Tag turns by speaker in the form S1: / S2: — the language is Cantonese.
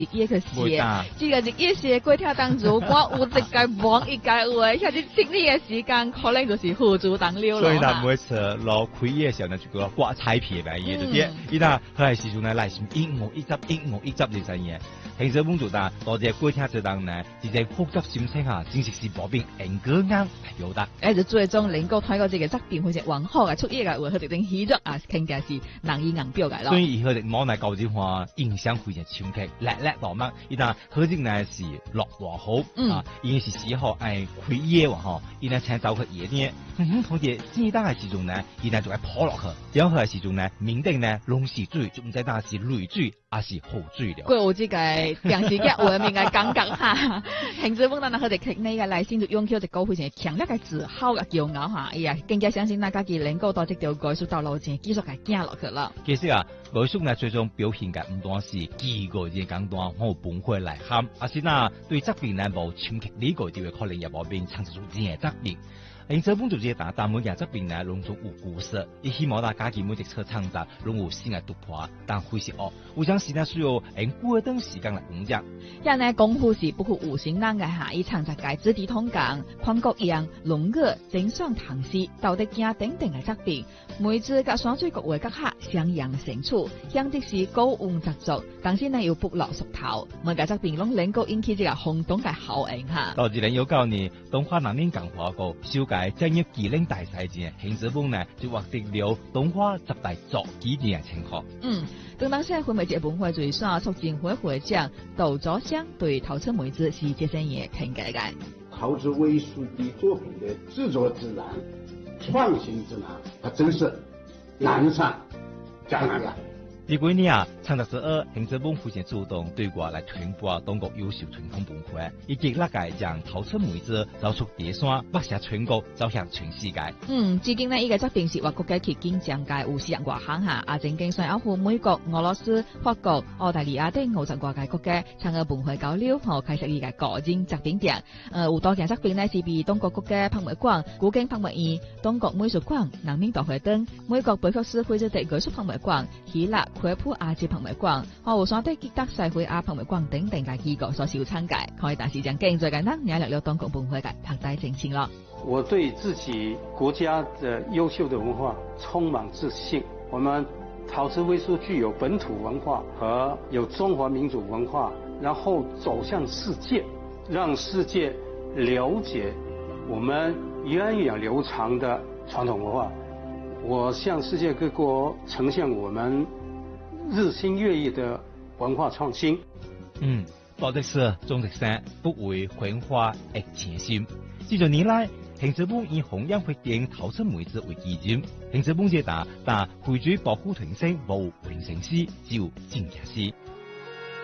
S1: 日去寫，這個日夜寫過程當中，我有一屆忙一屆有誒，像你整理嘅時間可能就是付諸東流咯。
S2: 所以呢，每次攞開業嘅時候呢，就叫掛彩片嚟嘢，就啲，伊嗱佢係時陣呢，內心一幕一執就真嘢。平時工作但多謝過程之當呢，自己複雜心情下，正式是保證硬個硬嚟表達。
S1: 誒，就最終能夠睇到這個側邊或者往後嘅出現嘅，或者特定喜悅啊，更加是難以硬表嘅咯。
S2: 所以以後哋冇嚟搞啲話，印象非常深刻，叻到乜？伊嗱佢啲呢是落大好啊，伊是時候誒開業喎嗬，伊呢請走去夜啲，好似正當嘅時鐘呢，伊呢就係破落去，然後嘅時鐘呢，面頂呢龍是水，就唔知但係淚水還是好水了。
S1: 佢有這個電視劇畫面嘅感覺哈，平時本來佢哋劇內嘅內心就擁有一個非常強烈嘅自豪嘅驕傲哈，哎呀，更加相信大家嘅能夠到這條藝術道路前繼續嘅行落去啦。
S2: 其實啊，藝術呢最終表現嘅唔單是幾個人簡單好本會來喊，而是嗱對側邊呢無深刻理解就會可能入嗰邊產生出正側邊。因這本就係但每日側邊呢攏總有故事，亦希望大家見每隻車創作攏有新嘅突破，但會是哦，有陣時呢需要用過段時間來酝釀。
S1: 人呢功夫是不負無心人嘅哈，以創作界肢體通講、寬國樣、龍語、正雙唐詩、道德經等等嘅作品，每次甲山水各位各客相揚成處，向的是高溫雜作，但是呢又不落熟頭，每個作品攏能夠引起這個轟動嘅效應哈。
S2: 到2019年，東華南寧講話過修改正業技能大賽前，邢子峰呢就獲得了東華10大作紀念嘅稱號。
S1: 當時會媒節本會最爽促進會會長杜佐香對陶瓷梅子是這些嘢評價嘅。
S3: 陶瓷藝術的作品的製作之難、創新之難，它真是難上加難了。
S2: 第幾年啊，創作者邢子峰非常主動對外來傳播中國優秀傳統文化，以及那個將陶瓷梅子走出第三，不下全國，走向全世界。
S1: 至今呢，呢個作品是外國嘅迄今將屆有40外行下，也曾經上歐赴美國、俄羅斯、法國、澳大利亞等50多個國家參加文化交流和開設呢個個人作品展。有多件作品呢是被中國國家博物館、古今博物院、中國美術館、南明大會等美國貝克斯惠州地藝術博物館、希臘奎普亞洲博物館、河山地吉德社會亞博物館等等嘅機構所受參加，可以大時將更最簡單了解了中國文化嘅拍帶情形咯。
S4: 我對自己國家的優秀的文化充滿自信。我們陶瓷藝術具有本土文化和有中華民族文化，然後走向世界，讓世界了解我們源遠流長的傳統文化。我向世界各國呈現我們日新月異的文化創新。
S2: 多的是中國生不為文化而前進。這多年來，邢子峰以弘揚發展陶瓷梅子為基準。邢子峰解答，但會主保護團聲無完成時就正確時。